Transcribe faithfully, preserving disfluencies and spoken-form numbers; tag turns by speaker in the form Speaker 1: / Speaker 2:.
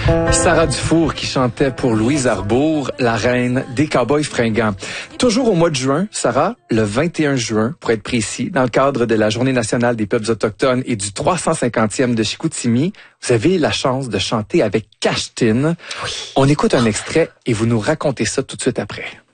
Speaker 1: Sarah Dufour qui chantait pour Louise Arbour, la reine des cowboys fringants. Toujours au mois de juin, Sarah, le vingt et un juin, pour être précis, dans le cadre de la Journée nationale des peuples autochtones et du trois cent cinquantième de Chicoutimi, vous avez la chance de chanter avec Cachetin. Oui. On écoute un extrait et vous nous racontez ça tout de suite après.